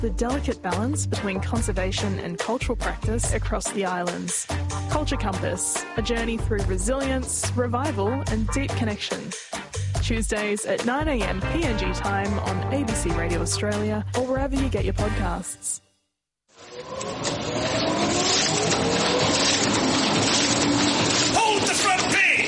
the delicate balance between conservation and cultural practice across the islands. Culture Compass, a journey through resilience, revival and deep connection. Tuesdays at 9 a.m. PNG time on ABC Radio Australia or wherever you get your podcasts. Hold the front page!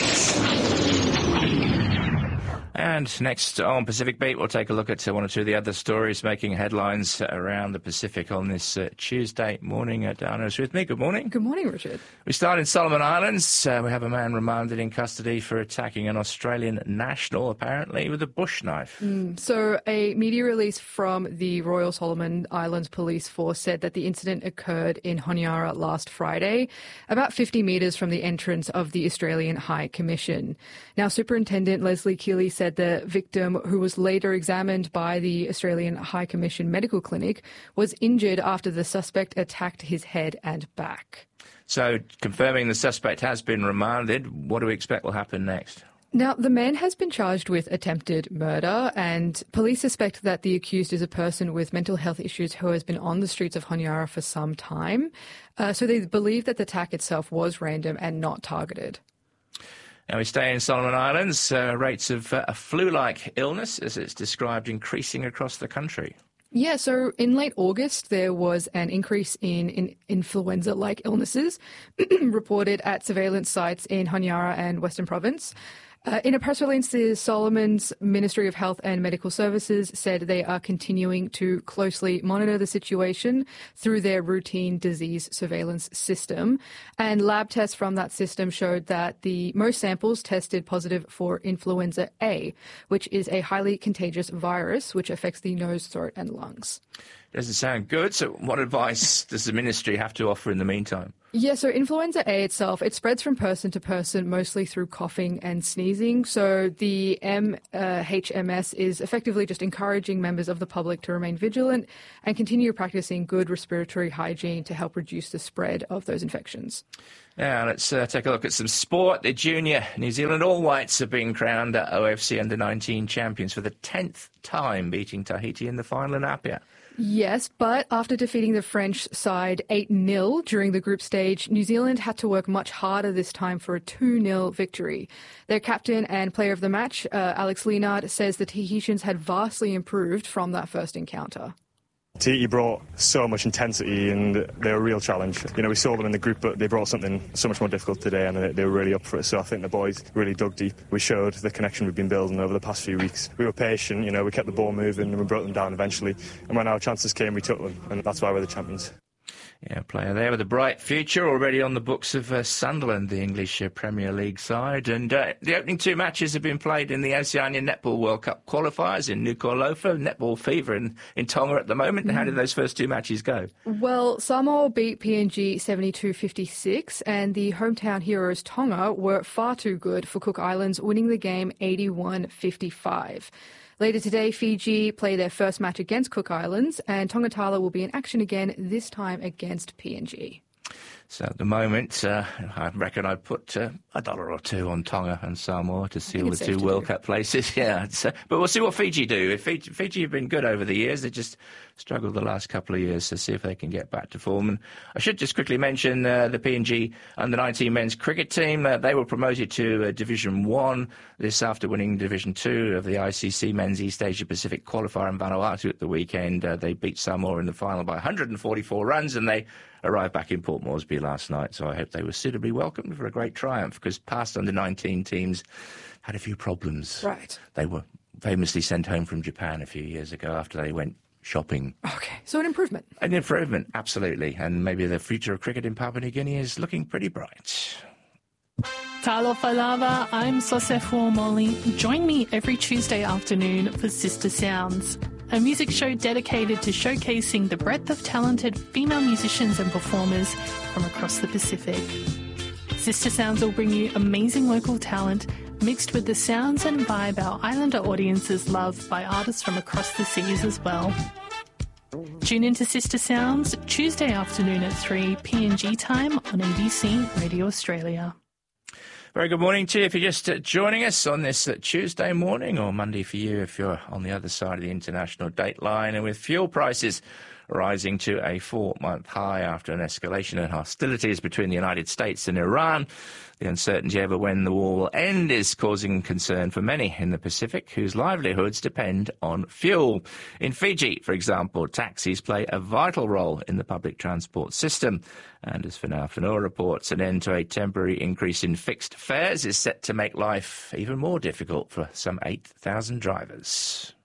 And next on Pacific Beat, we'll take a look at one or two of the other stories making headlines around the Pacific on this Tuesday morning. Diana's with me. Good morning. Good morning, Richard. We start in Solomon Islands. We have a man remanded in custody for attacking an Australian national, apparently, with a bush knife. So a media release from the Royal Solomon Islands Police Force said that the incident occurred in Honiara last Friday, about 50 metres from the entrance of the Australian High Commission. Now, Superintendent Leslie Keeley said the victim, who was later examined by the Australian High Commission Medical Clinic, was injured after the suspect attacked his head and back. So, confirming the suspect has been remanded, what do we expect will happen next? Now, the man has been charged with attempted murder, and police suspect that the accused is a person with mental health issues who has been on the streets of Honiara for some time. So they believe that the attack itself was random and not targeted. Now we stay in Solomon Islands. Rates of a flu-like illness, as it's described, increasing across the country. Yeah, so in late August, there was an increase in influenza-like illnesses reported at surveillance sites in Honiara and Western Province. In a press release, the Solomon's Ministry of Health and Medical Services said they are continuing to closely monitor the situation through their routine disease surveillance system. And lab tests from that system showed that most samples tested positive for influenza A, which is a highly contagious virus which affects the nose, throat and lungs. Doesn't sound good. So what advice does the ministry have to offer in the meantime? Yeah, so influenza A itself, it spreads from person to person, mostly through coughing and sneezing. So the HMS is effectively just encouraging members of the public to remain vigilant and continue practicing good respiratory hygiene to help reduce the spread of those infections. Now, let's take a look at some sport. The junior New Zealand All Whites have been crowned OFC Under-19 champions for the 10th time, beating Tahiti in the final in Apia. Yes, but after defeating the French side 8-0 during the group stage, New Zealand had to work much harder this time for a 2-0 victory. Their captain and player of the match, Alex Leonard, says the Tahitians had vastly improved from that first encounter. Tahiti brought so much intensity and they were a real challenge. You know, we saw them in the group, but they brought something so much more difficult today and they were really up for it. So I think the boys really dug deep. We showed the connection we've been building over the past few weeks. We were patient, you know, we kept the ball moving and we broke them down eventually. And when our chances came, we took them. And that's why we're the champions. Yeah, player there with a bright future, already on the books of Sunderland, the English Premier League side. And the opening two matches have been played in the Oceania Netball World Cup qualifiers in Nuku'alofa. Netball fever in Tonga at the moment. How did those first two matches go? Well, Samoa beat PNG 72-56, and the hometown heroes Tonga were far too good for Cook Islands, winning the game 81-55. Later today, Fiji play their first match against Cook Islands, and Tongatala will be in action again, this time against PNG. So at the moment, I reckon I'd put $1 or $2 on Tonga and Samoa to seal the two World Cup places. Yeah, but we'll see what Fiji do. If Fiji have been good over the years, they just struggled the last couple of years, to see if they can get back to form. And I should just quickly mention the PNG Under-19 men's cricket team. They were promoted to Division 1 this after winning Division 2 of the ICC Men's East Asia Pacific qualifier in Vanuatu at the weekend. They beat Samoa in the final by 144 runs, and they arrived back in Port Moresby last night, so I hope they were suitably welcomed for a great triumph, because past under-19 teams had a few problems. Right. They were famously sent home from Japan a few years ago after they went shopping. Okay, so an improvement. An improvement, absolutely, and maybe the future of cricket in Papua New Guinea is looking pretty bright. Talofa lava, I'm Sosefo Molly. Join me every Tuesday afternoon for Sister Sounds, a music show dedicated to showcasing the breadth of talented female musicians and performers from across the Pacific. Sister Sounds will bring you amazing local talent mixed with the sounds and vibe our islander audiences love by artists from across the seas as well. Tune into Sister Sounds Tuesday afternoon at 3 PNG time on ABC Radio Australia. Very good morning to you if you're just joining us on this Tuesday morning, or Monday for you if you're on the other side of the international date line. And with fuel prices rising to a 4-month high after an escalation in hostilities between the United States and Iran. The uncertainty over when the war will end is causing concern for many in the Pacific whose livelihoods depend on fuel. In Fiji, for example, taxis play a vital role in the public transport system. And as Finau Whanua reports, an end to a temporary increase in fixed fares is set to make life even more difficult for some 8,000 drivers.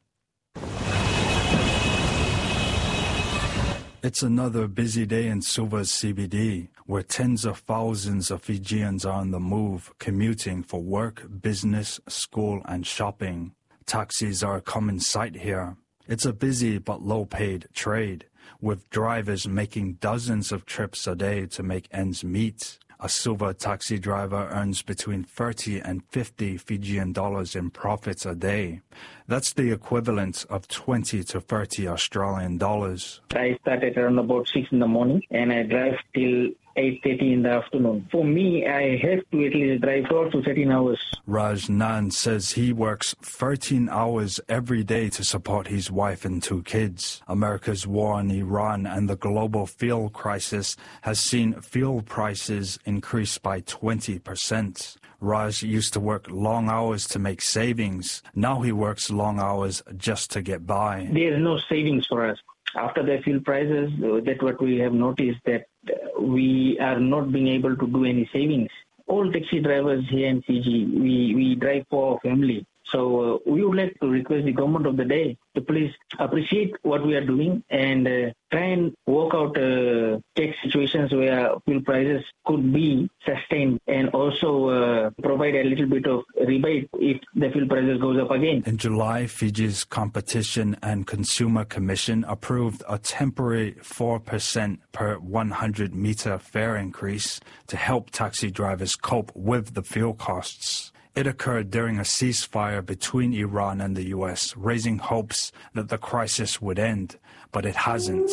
It's another busy day in Suva's CBD, where tens of thousands of Fijians are on the move, commuting for work, business, school and shopping. Taxis are a common sight here. It's a busy but low-paid trade, with drivers making dozens of trips a day to make ends meet. A Suva taxi driver earns between 30 and 50 Fijian dollars in profits a day. That's the equivalent of 20 to 30 Australian dollars. I started around about 6 in the morning and I drive till 8:30 in the afternoon. For me, I have to at least drive 12 to 13 hours. Raj Nan says he works 13 hours every day to support his wife and 2 kids. America's war on Iran and the global fuel crisis has seen fuel prices increase by 20%. Raj used to work long hours to make savings. Now he works long hours just to get by. There is no savings for us. After the fuel prices, that's what we have noticed, that we are not being able to do any savings. All taxi drivers here in Fiji, we drive for our family. So we would like to request the government of the day to please appreciate what we are doing and try and work out tax situations where fuel prices could be sustained, and also provide a little bit of rebate if the fuel prices goes up again. In July, Fiji's Competition and Consumer Commission approved a temporary 4% per 100-metre fare increase to help taxi drivers cope with the fuel costs. It occurred during a ceasefire between Iran and the US, raising hopes that the crisis would end, but it hasn't.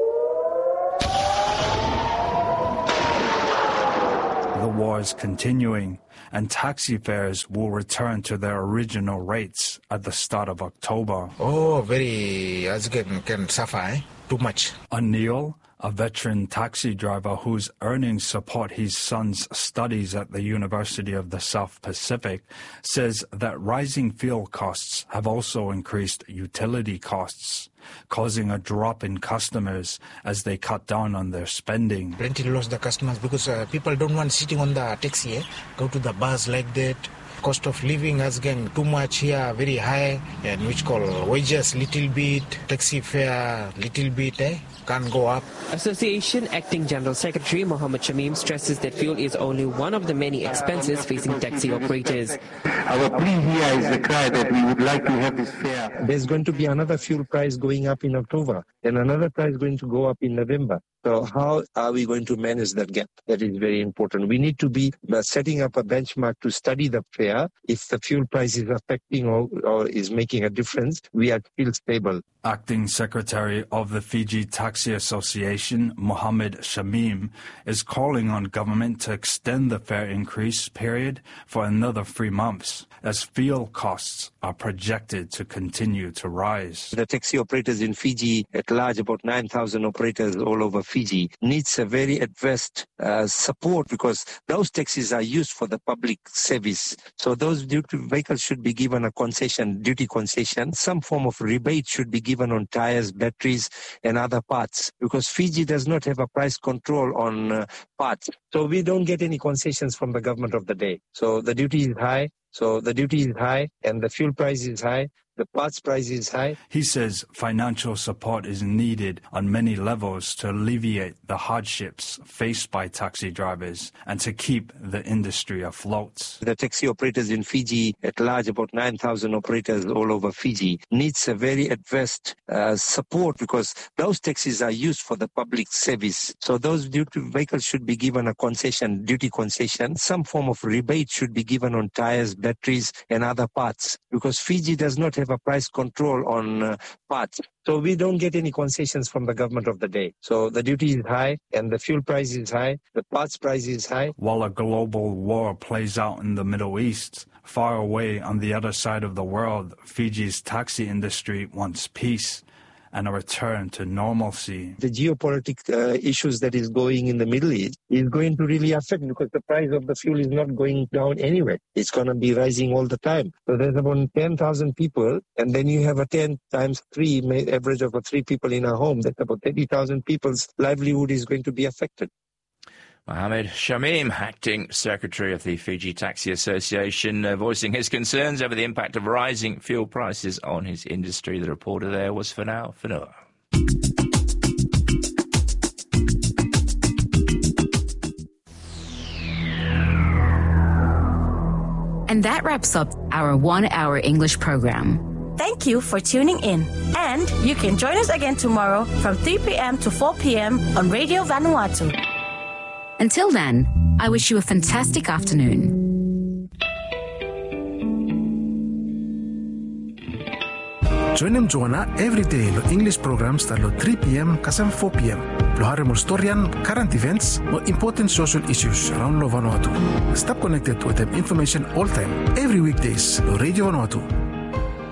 The war is continuing, and taxi fares will return to their original rates at the start of October. Oh, very, as can suffer, too much. Anil, a veteran taxi driver whose earnings support his son's studies at the University of the South Pacific, says that rising fuel costs have also increased utility costs, causing a drop in customers as they cut down on their spending. Plenty lost the customers because people don't want sitting on the taxi, go to the bus like that. Cost of living has gone too much here, very high, and which call wages little bit, taxi fare little bit, can't go up. Association Acting General Secretary Mohammed Shamim stresses that fuel is only one of the many expenses facing taxi operators. Our plea here is the cry that we would like to have this fare. There's going to be another fuel price going up in October, and another price going to go up in November. So how are we going to manage that gap? That is very important. We need to be setting up a benchmark to study the fare. If the fuel price is affecting or is making a difference, we are still stable. Acting Secretary of the Fiji Taxi Association, Mohammed Shamim, is calling on government to extend the fare increase period for another 3 months, as fuel costs are projected to continue to rise. The taxi operators in Fiji, at large about 9,000 operators all over Fiji, needs a very advanced support, because those taxis are used for the public service. So those duty vehicles should be given a concession, duty concession. Some form of rebate should be given on tires, batteries and other parts, because Fiji does not have a price control on parts. So we don't get any concessions from the government of the day. So the duty is high. And the fuel price is high. The parts price is high. He says financial support is needed on many levels to alleviate the hardships faced by taxi drivers and to keep the industry afloat. The taxi operators in Fiji, at large about 9,000 operators all over Fiji, needs a very advanced support, because those taxis are used for the public service. So those duty vehicles should be given a concession, duty concession. Some form of rebate should be given on tires, batteries and other parts, because Fiji does not have a price control on parts. So we don't get any concessions from the government of the day. So the duty is high and the fuel price is high. The parts price is high. While a global war plays out in the Middle East, far away on the other side of the world, Fiji's taxi industry wants peace. and a return to normalcy. The geopolitical issues that is going in the Middle East is going to really affect, because the price of the fuel is not going down anyway. It's going to be rising all the time. So there's about 10,000 people, and then you have a 10 times 3, average of 3 people in a home. That's about 30,000 people's livelihood is going to be affected. Mohammed Shamim, Acting Secretary of the Fiji Taxi Association, voicing his concerns over the impact of rising fuel prices on his industry. The reporter there was Fanau Fanua. And that wraps up our 1 hour English program. Thank you for tuning in. And you can join us again tomorrow from 3 p.m. to 4 p.m. on Radio Vanuatu. Until then, I wish you a fantastic afternoon. Join them Joanna every day lo English programs start lo 3 p.m. kasam 4 p.m. Lo hari mo storyan, current events, or important social issues around lo Vanuatu. Stop connected with them information all time, every weekdays lo Radio Vanuatu.